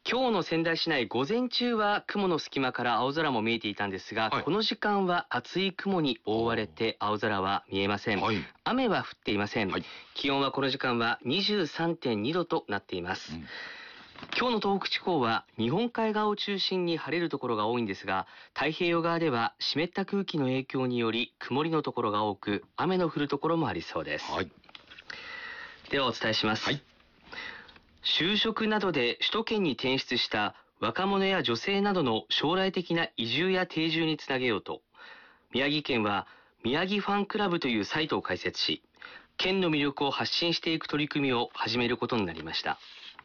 今日の仙台市内、午前中は雲の隙間から青空も見えていたんですが、この時間は厚い雲に覆われて青空は見えません。雨は降っていません。気温はこの時間は 23.2 度となっています。今日の東北地方は日本海側を中心に晴れるところが多いんですが、太平洋側では湿った空気の影響により曇りのところが多く、雨の降るところもありそうです。ではお伝えします。就職などで首都圏に転出した若者や女性などの将来的な移住や定住につなげようと、宮城県は宮城ファンクラブというサイトを開設し、県の魅力を発信していく取り組みを始めることになりました。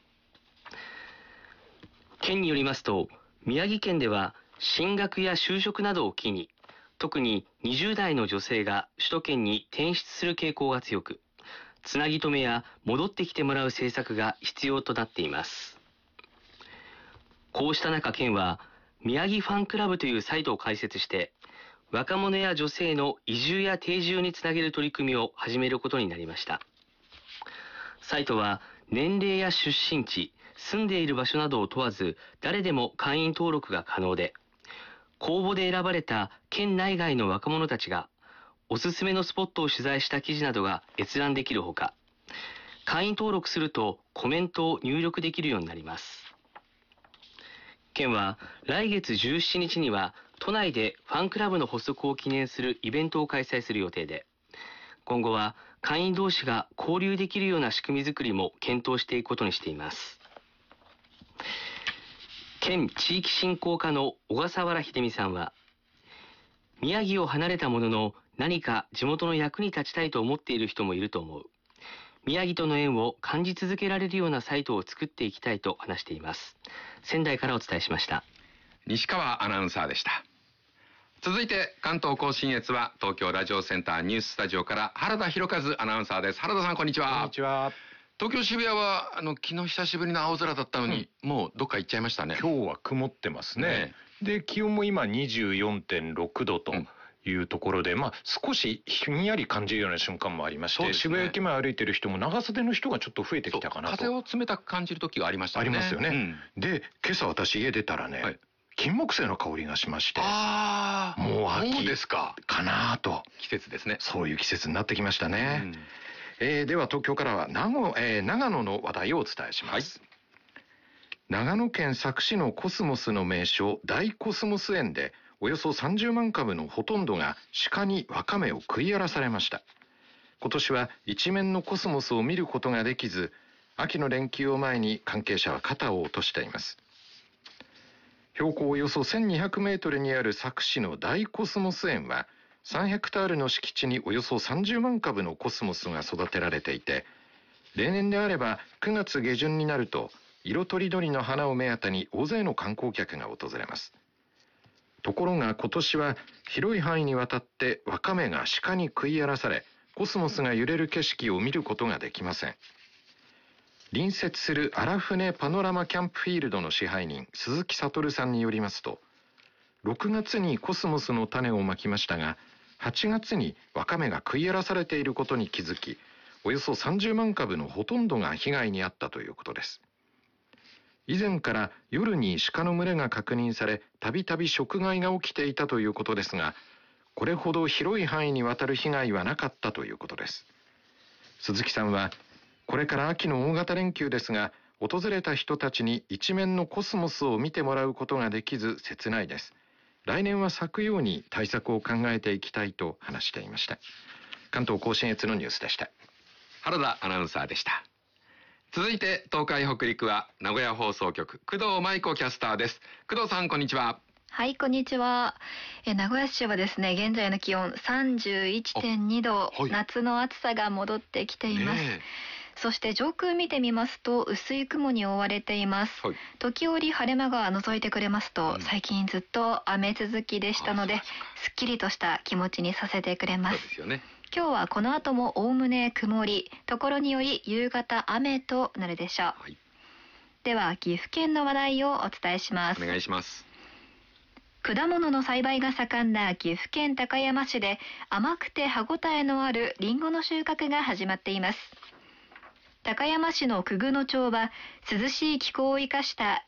県によりますと、宮城県では進学や就職などを機に、特に20代の女性が首都圏に転出する傾向が強く、つなぎ止めや戻ってきてもらう政策が必要となっています。こうした中、県は宮城ファンクラブというサイトを開設して、若者や女性の移住や定住につなげる取り組みを始めることになりました。サイトは年齢や出身地、住んでいる場所などを問わず、誰でも会員登録が可能で、公募で選ばれた県内外の若者たちがおすすめのスポットを取材した記事などが閲覧できるほか、会員登録するとコメントを入力できるようになります。県は来月17日には都内でファンクラブの発足を記念するイベントを開催する予定で、今後は会員同士が交流できるような仕組み作りも検討していくことにしています。県地域振興課の小笠原秀美さんは、宮城を離れたものの何か地元の役に立ちたいと思っている人もいると思う。宮城との縁を感じ続けられるようなサイトを作っていきたいと話しています。仙台からお伝えしました。 西川アナウンサーでした。続いて関東甲信越は東京ラジオセンターニューススタジオから原田博和アナウンサーです。原田さん、こんにちは。 こんにちは。 東京渋谷は昨日久しぶりの青空だったのに、もうどっか行っちゃいましたね。 今日は曇ってますね。で、気温も今 24.6 度というところで、少しひんやり感じるような瞬間もありまして、渋谷駅前歩いてる人も長袖の人がちょっと増えてきたかなと。 風を冷たく感じる時がありましたね。 ありますよね。で、今朝私家出たらね、金木犀の香りがしまして、もう秋ですかなと。 季節ですね。 そういう季節になってきましたね。では東京からは長野の話題をお伝えします。長野県佐久市のコスモスの名所大コスモス園で、およそ30万株のほとんどが鹿にワカメを食い荒らされました。今年は一面のコスモスを見ることができず、秋の連休を前に関係者は肩を落としています。標高およそ1200メートルにある佐久市の大コスモス園は、3ヘクタールの敷地におよそ30万株のコスモスが育てられていて、例年であれば9月下旬になると色とりどりの花を目当てに大勢の観光客が訪れます。ところが今年は広い範囲にわたってワカメが鹿に食い荒らされ、コスモスが揺れる景色を見ることができません。隣接する荒船パノラマキャンプフィールドの支配人鈴木悟さんによりますと、6月にコスモスの種をまきましたが、8月にワカメが食い荒らされていることに気づき、およそ30万株のほとんどが被害に遭ったということです。以前から夜に鹿の群れが確認され、たびたび食害が起きていたということですが、これほど広い範囲にわたる被害はなかったということです。鈴木さんは、これから秋の大型連休ですが、訪れた人たちに一面のコスモスを見てもらうことができず切ないです。来年は咲くように対策を考えていきたいと話していました。関東甲信越のニュースでした。 原田アナウンサーでした。続いて東海北陸は名古屋放送局工藤舞子キャスターです。工藤さん、こんにちは。 はい、こんにちは。名古屋市はですね、現在の気温 31.2 度、夏の暑さが戻ってきています。そして上空見てみますと薄い雲に覆われています。時折晴れ間が覗いてくれますと、最近ずっと雨続きでしたので、すっきりとした気持ちにさせてくれます。 そうですよね。 今日はこの後もおおむね曇り、ところにより夕方雨となるでしょう。では岐阜県の話題をお伝えします。 お願いします。 果物の栽培が盛んな岐阜県高山市で、甘くて歯ごたえのあるリンゴの収穫が始まっています。高山市の久久野町は涼しい気候を生かした